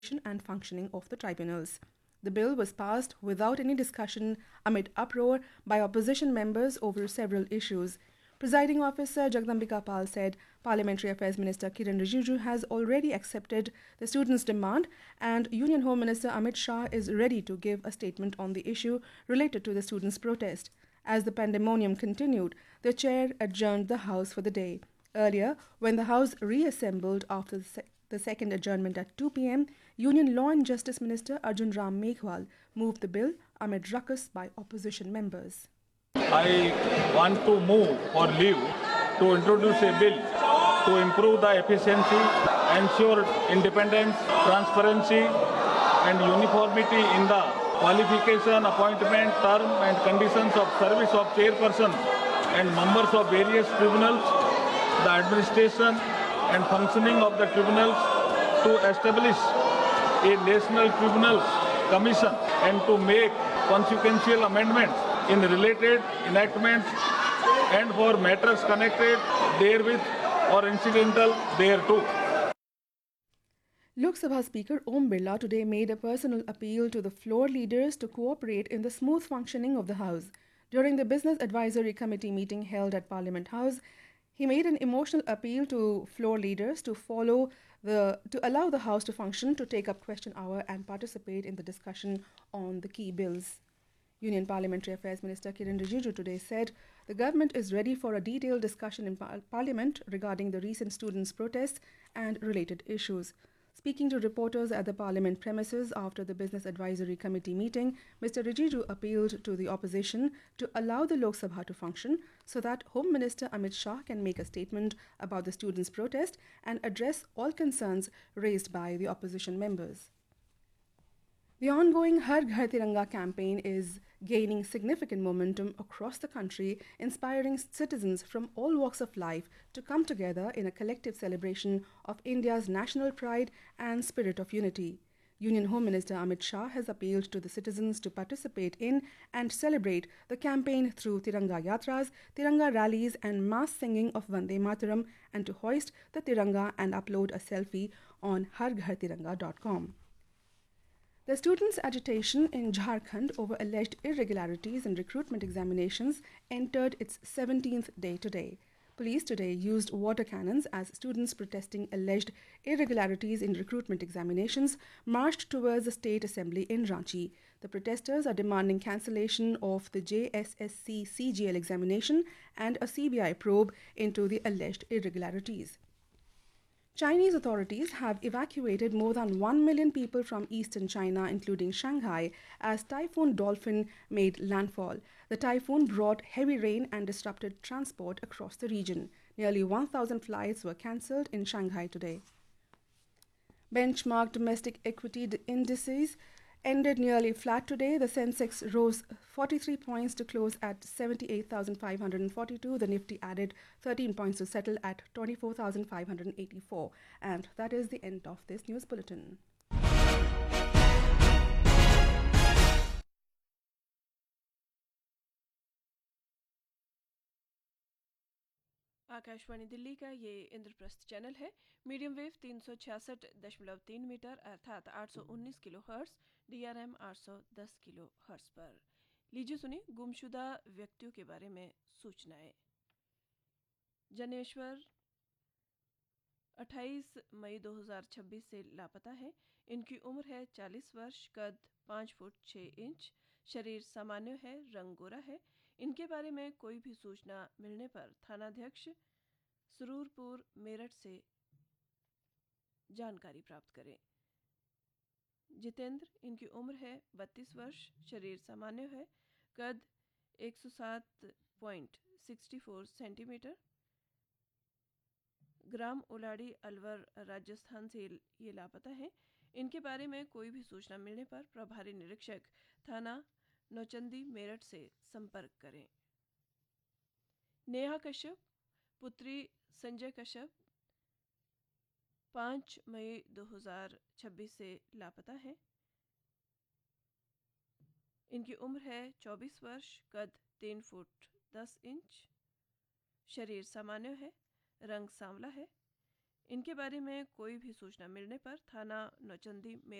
and functioning of the tribunals. The bill was passed without any discussion amid uproar by opposition members over several issues. Presiding officer Jagdambika Pal said Parliamentary Affairs Minister Kiran Rijiju has already accepted the students' demand and Union Home Minister Amit Shah is ready to give a statement on the issue related to the students' protest. As the pandemonium continued, the chair adjourned the House for the day. Earlier, when the House reassembled after the second adjournment at 2 p.m., Union Law and Justice Minister Arjun Ram Meghwal moved the bill amid ruckus by opposition members. I want to move for leave to introduce a bill to improve the efficiency, ensure independence, transparency and uniformity in the qualification, appointment, term and conditions of service of chairperson and members of various tribunals, the administration and functioning of the tribunals, to establish a national tribunals commission and to make consequential amendments in related enactments and for matters connected therewith or incidental thereto. Lok Sabha Speaker Om Birla today made a personal appeal to the floor leaders to cooperate in the smooth functioning of the House. During the Business Advisory Committee meeting held at Parliament House, he made an emotional appeal to floor leaders to allow the House to function, to take up question hour and participate in the discussion on the key bills. Union Parliamentary Affairs Minister Kiran Rijiju today said the government is ready for a detailed discussion in Parliament regarding the recent students' protests and related issues. Speaking to reporters at the Parliament premises after the Business Advisory Committee meeting, Mr. Rijiju appealed to the opposition to allow the Lok Sabha to function so that Home Minister Amit Shah can make a statement about the students' protest and address all concerns raised by the opposition members. The ongoing Har Ghar Tiranga campaign is gaining significant momentum across the country, inspiring citizens from all walks of life to come together in a collective celebration of India's national pride and spirit of unity. Union Home Minister Amit Shah has appealed to the citizens to participate in and celebrate the campaign through Tiranga Yatras, Tiranga rallies and mass singing of Vande Mataram, and to hoist the Tiranga and upload a selfie on harghartiranga.com. The students' agitation in Jharkhand over alleged irregularities in recruitment examinations entered its 17th day today. Police today used water cannons as students protesting alleged irregularities in recruitment examinations marched towards the State Assembly in Ranchi. The protesters are demanding cancellation of the JSSC CGL examination and a CBI probe into the alleged irregularities. Chinese authorities have evacuated more than 1 million people from eastern China, including Shanghai, as Typhoon Dolphin made landfall. The typhoon brought heavy rain and disrupted transport across the region. Nearly 1,000 flights were cancelled in Shanghai today. Benchmark domestic equity indices ended nearly flat today. The Sensex rose 43 points to close at 78,542. The Nifty added 13 points to settle at 24,584. And that is the end of this news bulletin. Akashvani Delhi का ये Indraprastha channel है। Medium wave 366.3 metre अर्थात 819 kilo hertz, DRM 810 kilo hertz पर। लीजिए सुनिए गुमशुदा व्यक्तियों के बारे में सूचनाएं। जनेश्वर 28 मई 2026 से लापता है। इनकी उम्र है 40 वर्ष, कद 5 फुट 6 इंच, शरीर सामान्य है, रंग गोरा है। इनके बारे में कोई भी सूचना मिलने पर थानाध्यक्ष सुरूरपुर मेरठ से जानकारी प्राप्त करें। जितेंद्र, इनकी उम्र है 32 वर्ष, शरीर सामान्य है, कद 107.64 सेंटीमीटर, ग्राम उलाड़ी अलवर राजस्थान से ये लापता है। इनके बारे में कोई भी सूचना मिलने पर प्रभारी निरीक्षक थाना नौचंदी मेरठ से संपर्क करें। नेहा कश्यप पुत्री संजय कश्यप 5 मई 2026 से लापता है। इनकी उम्र है 24 वर्ष, कद 3 फुट 10 इंच, शरीर सामान्य है, रंग सांवला है। इनके बारे में कोई भी सूचना मिलने पर थाना नौचंदी में